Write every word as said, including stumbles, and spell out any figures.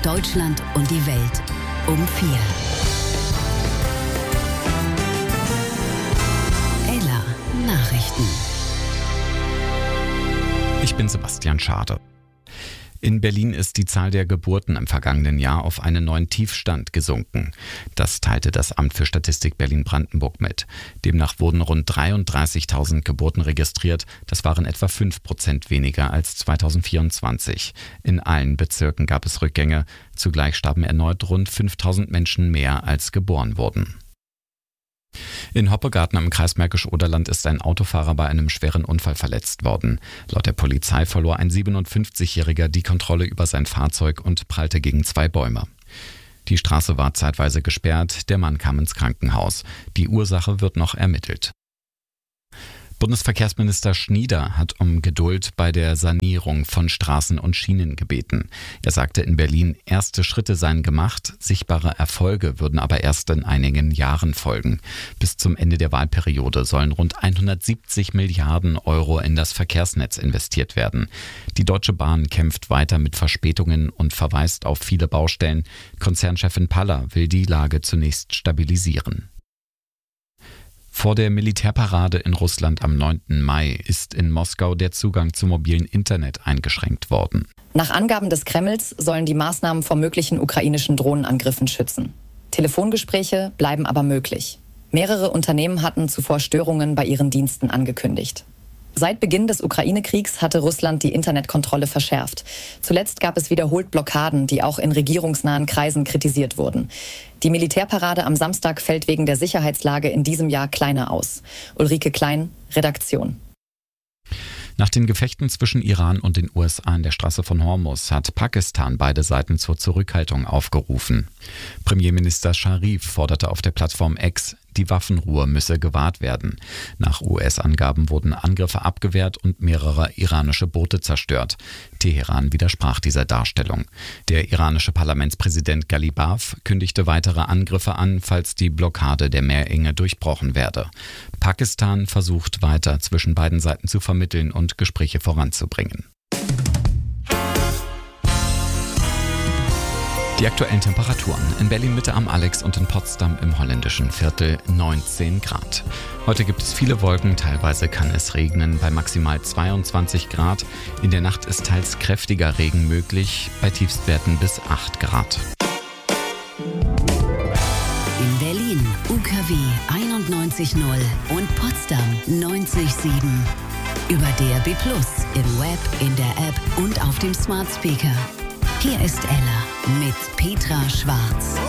Deutschland und die Welt um vier. Ella Nachrichten. Ich bin Sebastian Schade. In Berlin ist die Zahl der Geburten im vergangenen Jahr auf einen neuen Tiefstand gesunken. Das teilte das Amt für Statistik Berlin-Brandenburg mit. Demnach wurden rund dreiunddreißigtausend Geburten registriert. Das waren etwa fünf Prozent weniger als zweitausendvierundzwanzig. In allen Bezirken gab es Rückgänge. Zugleich starben erneut rund fünftausend Menschen mehr, als geboren wurden. In Hoppegarten im Kreis Märkisch-Oderland ist ein Autofahrer bei einem schweren Unfall verletzt worden. Laut der Polizei verlor ein siebenundfünfzigjähriger die Kontrolle über sein Fahrzeug und prallte gegen zwei Bäume. Die Straße war zeitweise gesperrt, der Mann kam ins Krankenhaus. Die Ursache wird noch ermittelt. Bundesverkehrsminister Schnieder hat um Geduld bei der Sanierung von Straßen und Schienen gebeten. Er sagte in Berlin, erste Schritte seien gemacht, sichtbare Erfolge würden aber erst in einigen Jahren folgen. Bis zum Ende der Wahlperiode sollen rund hundertsiebzig Milliarden Euro in das Verkehrsnetz investiert werden. Die Deutsche Bahn kämpft weiter mit Verspätungen und verweist auf viele Baustellen. Konzernchefin Paller will die Lage zunächst stabilisieren. Vor der Militärparade in Russland am neunten Mai ist in Moskau der Zugang zum mobilen Internet eingeschränkt worden. Nach Angaben des Kremls sollen die Maßnahmen vor möglichen ukrainischen Drohnenangriffen schützen. Telefongespräche bleiben aber möglich. Mehrere Unternehmen hatten zuvor Störungen bei ihren Diensten angekündigt. Seit Beginn des Ukraine-Kriegs hatte Russland die Internetkontrolle verschärft. Zuletzt gab es wiederholt Blockaden, die auch in regierungsnahen Kreisen kritisiert wurden. Die Militärparade am Samstag fällt wegen der Sicherheitslage in diesem Jahr kleiner aus. Ulrike Klein, Redaktion. Nach den Gefechten zwischen Iran und den U S A an der Straße von Hormuz hat Pakistan beide Seiten zur Zurückhaltung aufgerufen. Premierminister Scharif forderte auf der Plattform X, die Waffenruhe müsse gewahrt werden. Nach U S-Angaben wurden Angriffe abgewehrt und mehrere iranische Boote zerstört. Teheran widersprach dieser Darstellung. Der iranische Parlamentspräsident Ghalibaf kündigte weitere Angriffe an, falls die Blockade der Meerenge durchbrochen werde. Pakistan versucht weiter zwischen beiden Seiten zu vermitteln und Gespräche voranzubringen. Die aktuellen Temperaturen: in Berlin-Mitte am Alex und in Potsdam im holländischen Viertel neunzehn Grad. Heute gibt es viele Wolken, teilweise kann es regnen bei maximal zweiundzwanzig Grad. In der Nacht ist teils kräftiger Regen möglich, bei Tiefstwerten bis acht Grad. In Berlin U K W einundneunzig Komma null und Potsdam neunzig Komma sieben. Über D A B plus, im Web, in der App und auf dem Smart Speaker. Hier ist Ella mit Petra Schwarz.